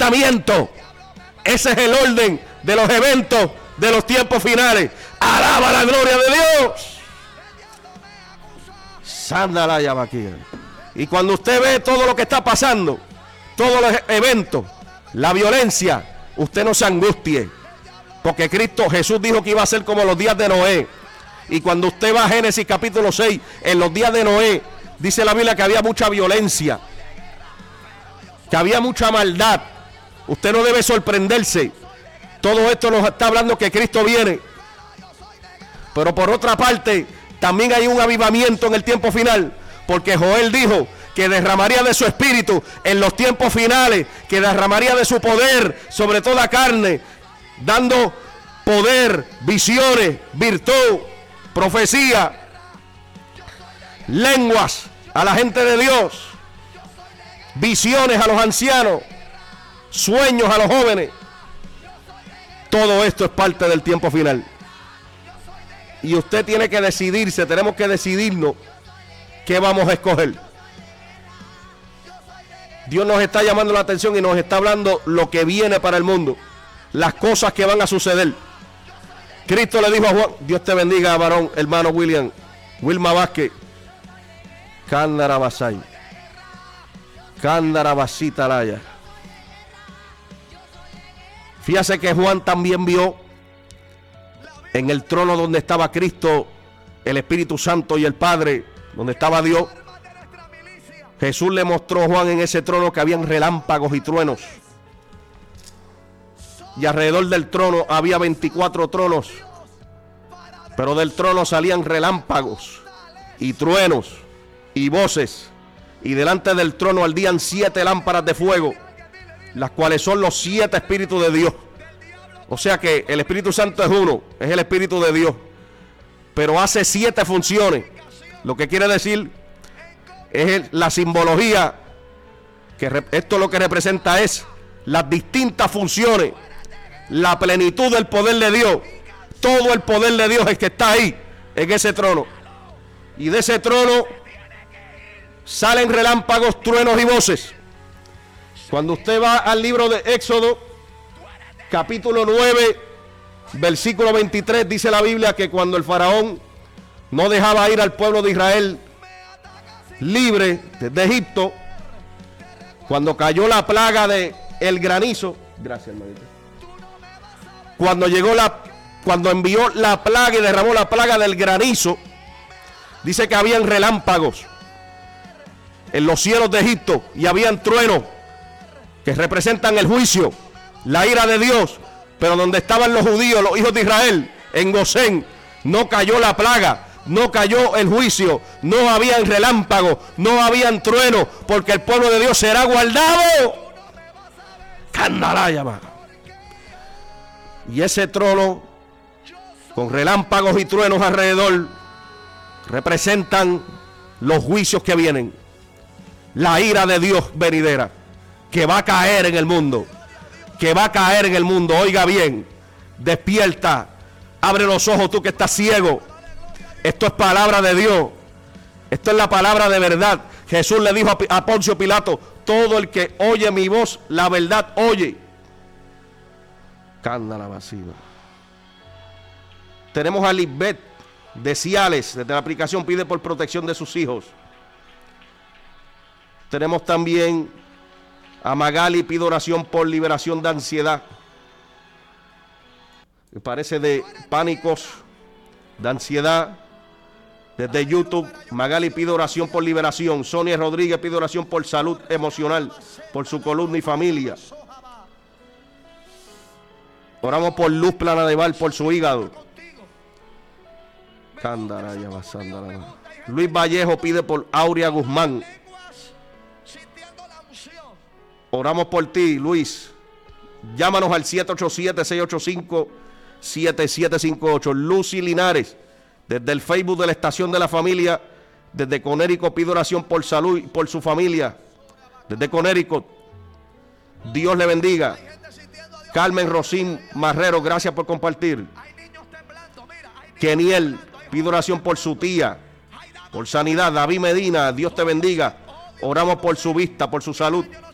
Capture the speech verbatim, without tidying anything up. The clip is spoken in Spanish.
arrebatamiento. Ese es el orden de los eventos de los tiempos finales. Alaba la gloria de Dios. Sándala ya va aquí. Y cuando usted ve todo lo que está pasando, todos los eventos, la violencia, usted no se angustie, porque Cristo Jesús dijo que iba a ser como los días de Noé. Y cuando usted va a Génesis capítulo seis, en los días de Noé, dice la Biblia que había mucha violencia, que había mucha maldad. Usted no debe sorprenderse. Todo esto nos está hablando que Cristo viene. Pero por otra parte, también hay un avivamiento en el tiempo final, porque Joel dijo que derramaría de su espíritu en los tiempos finales, que derramaría de su poder sobre toda carne, dando poder, visiones, virtud, profecía, lenguas a la gente de Dios, visiones a los ancianos, sueños a los jóvenes. Todo esto es parte del tiempo final. Y usted tiene que decidirse, tenemos que decidirnos qué vamos a escoger. Dios nos está llamando la atención y nos está hablando lo que viene para el mundo, las cosas que van a suceder. Cristo le dijo a Juan, Dios te bendiga, varón, hermano William, Wilma Vázquez, Cándara Basay, Cándara Basita Laya. Fíjese que Juan también vio en el trono donde estaba Cristo, el Espíritu Santo y el Padre, donde estaba Dios. Jesús le mostró a Juan en ese trono que habían relámpagos y truenos. Y alrededor del trono había veinticuatro tronos. Pero del trono salían relámpagos y truenos y voces. Y delante del trono ardían siete lámparas de fuego, las cuales son los siete espíritus de Dios. O sea que el Espíritu Santo es uno, es el Espíritu de Dios, pero hace siete funciones. Lo que quiere decir es el, la simbología, que esto lo que representa es las distintas funciones, la plenitud del poder de Dios. Todo el poder de Dios es que está ahí, en ese trono. Y de ese trono salen relámpagos, truenos y voces. Cuando usted va al libro de Éxodo, capítulo nueve, versículo veintitrés, dice la Biblia que cuando el faraón no dejaba ir al pueblo de Israel libre desde Egipto, cuando cayó la plaga de el granizo, gracias hermanito, cuando llegó la, cuando envió la plaga y derramó la plaga del granizo, dice que habían relámpagos en los cielos de Egipto y habían truenos que representan el juicio, la ira de Dios. Pero donde estaban los judíos, los hijos de Israel, en Gosén, no cayó la plaga, no cayó el juicio, no habían relámpagos, no habían truenos, porque el pueblo de Dios será guardado. Candalaya, va. Y ese trono con relámpagos y truenos alrededor representan los juicios que vienen, la ira de Dios venidera, que va a caer en el mundo, que va a caer en el mundo. Oiga bien, despierta, abre los ojos tú que estás ciego. Esto es palabra de Dios, esto es la palabra de verdad. Jesús le dijo a Poncio Pilato, todo el que oye mi voz, la verdad oye. Cándala vacía. Tenemos a Lisbeth de Ciales, desde la aplicación pide por protección de sus hijos. Tenemos también a Magali, pide oración por liberación de ansiedad. Me parece de pánicos, de ansiedad. Desde YouTube, Magali pide oración por liberación. Sonia Rodríguez pide oración por salud emocional, por su columna y familia. Oramos por Luz Plana de Val, por su hígado. Luis Vallejo pide por Aurea Guzmán. Oramos por ti, Luis. Llámanos al siete ocho siete, seis ocho cinco, siete siete cinco ocho. Lucy Linares, desde el Facebook de la Estación de la Familia, desde Conérico, pide oración por salud y por su familia. Desde Conérico, Dios le bendiga. Carmen Rosín Marrero, gracias por compartir. Keniel, pide oración por su tía, por sanidad. David Medina, Dios te bendiga. Oramos por su vista, por su salud.